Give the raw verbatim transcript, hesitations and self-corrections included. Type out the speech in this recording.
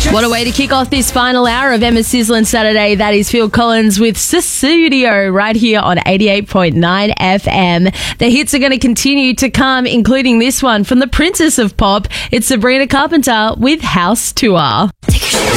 What a way to kick off this final hour of Emma Sizzlin Saturday. That is Phil Collins with Sussudio right here on eighty-eight point nine F M. The hits are going to continue to come, including this one from the Princess of Pop. It's Sabrina Carpenter with House Tour.